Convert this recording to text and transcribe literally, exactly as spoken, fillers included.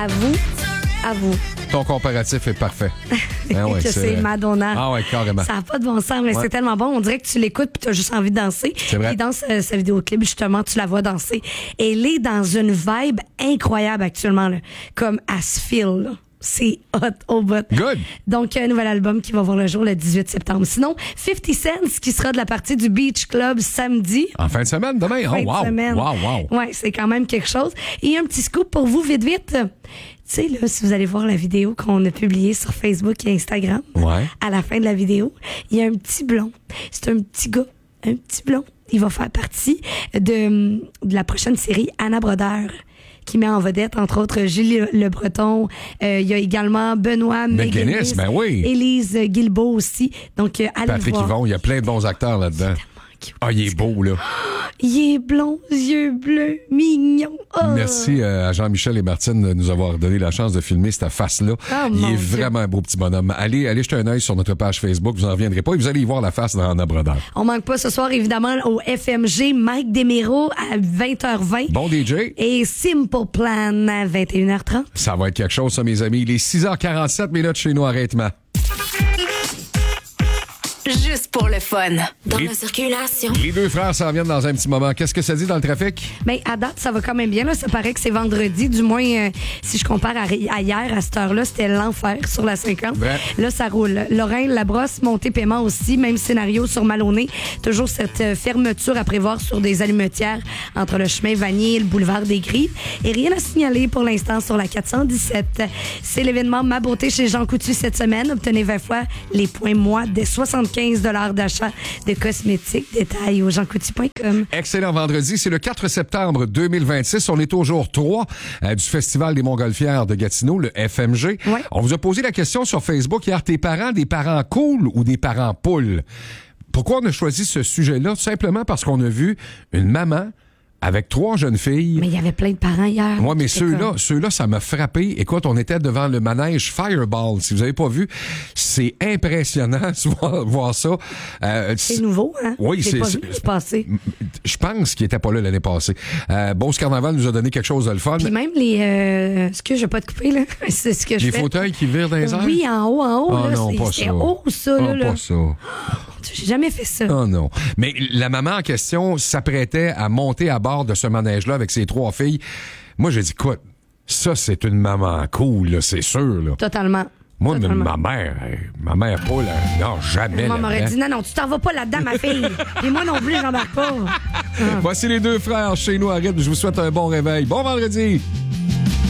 à vous, à vous. Ton comparatif est parfait. Ah ouais, que c'est, c'est Madonna. Ah ouais, carrément. Ça n'a pas de bon sens, mais ouais. c'est tellement bon. On dirait que tu l'écoutes et tu as juste envie de danser. C'est vrai. Et dans sa, sa vidéoclip, justement, tu la vois danser. Elle est dans une vibe incroyable actuellement, là, comme elle se feel, là. C'est hot au bout. Good. Donc, un nouvel album qui va voir le jour le dix-huit septembre. Sinon, fifty Cent qui sera de la partie du Beach Club samedi. En fin de semaine, demain. En fin oh, wow. de semaine. Wow, wow. Ouais, c'est quand même quelque chose. Et un petit scoop pour vous, vite, vite. Tu sais, là, si vous allez voir la vidéo qu'on a publiée sur Facebook et Instagram, ouais. à la fin de la vidéo, il y a un petit blond. C'est un petit gars, un petit blond. Il va faire partie de, de la prochaine série Anna Brodeur, qui met en vedette, entre autres, Julie Le Breton. Euh, il y a également Benoît McGuinness, ben oui. Élise Guilbeault aussi. Donc, euh, allez Patrick voir. Yvon, il y a plein de bons acteurs là-dedans. Ah, il est beau, là. Il est blond, yeux bleus, mignon. Oh. Merci euh, à Jean-Michel et Martine de nous avoir donné la chance de filmer cette face-là. Oh, il est Dieu. vraiment un beau petit bonhomme. Allez, allez jeter un œil sur notre page Facebook, vous n'en reviendrez pas et vous allez y voir la face dans Anna Brodeur. On manque pas ce soir, évidemment, au F M G, Mike Desméraud à vingt heures vingt. Bon D J. Et Simple Plan à vingt et une heures trente. Ça va être quelque chose, ça, mes amis. Il est six heures quarante-sept minutes chez nous, arrêtement. Juste pour le fun. Dans les, la circulation. Les deux frères s'en viennent dans un petit moment. Qu'est-ce que ça dit dans le trafic? Bien, à date, ça va quand même bien. Là. Ça paraît que c'est vendredi. Du moins, euh, si je compare à, à hier, à cette heure-là, c'était l'enfer sur la cinquante. Ouais. Là, ça roule. Lorraine, Labrosse, Montée-Paiement aussi. Même scénario sur Maloney. Toujours cette euh, fermeture à prévoir sur des allumetières entre le chemin Vanier et le boulevard des Grives. Et rien à signaler pour l'instant sur la quatre cent dix-sept. C'est l'événement Ma Beauté chez Jean Coutu cette semaine. Obtenez vingt fois les points moi dès soixante-quinze dollars d'achat de cosmétiques. Détails au jean coutu point com. Excellent vendredi. C'est le quatre septembre deux mille vingt-six. On est au jour trois euh, du Festival des Montgolfières de Gatineau, le F M G. Ouais. On vous a posé la question sur Facebook hier. Tes parents, des parents cool ou des parents poules? Pourquoi on a choisi ce sujet-là? Tout simplement parce qu'on a vu une maman avec trois jeunes filles. Mais il y avait plein de parents hier. Moi, mais ceux-là, ceux-là, ça m'a frappé. Écoute, on était devant le manège Fireball. Si vous avez pas vu, c'est impressionnant de voir, voir ça. Euh, c'est, c'est nouveau, hein? Oui, J'ai c'est... pas vu c'est passé. Je pense qu'il était pas là l'année passée. Euh, Beauce Carnaval nous a donné quelque chose de le fun. Puis même les... Euh, ce que je vais pas te couper, là. C'est ce que je Les fais. fauteuils qui virent dans les airs? Oui, en haut, en haut. Oh là, non, c'est, pas c'est ça. haut, ça. Oh, là, pas là. ça. J'ai jamais fait ça. Oh non. Mais la maman en question s'apprêtait à monter à bord de ce manège-là avec ses trois filles. Moi, j'ai dit, écoute, ça, c'est une maman cool, là, c'est sûr. Là. Totalement. Moi, Totalement. ma mère, ma mère pas, là, non, jamais. Maman m'aurait dit, non, non, tu t'en vas pas là-dedans, ma fille. Et moi non plus, j'embarque pas. Ah. Voici les deux frères chez nous, arrête. Je vous souhaite un bon réveil. Bon vendredi!